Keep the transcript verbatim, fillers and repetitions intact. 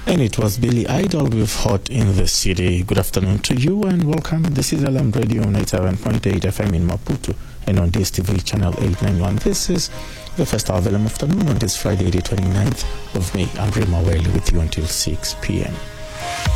And it was Billy Idol with Hot in the City. Good afternoon to you and welcome. This is Alarm Radio ninety-seven point eight F M in Maputo and on D S T V channel eight ninety-one. This is the first hour of Alarm Afternoon on this Friday, the twenty-ninth of May. I'm Rima Whaley with you until six p.m.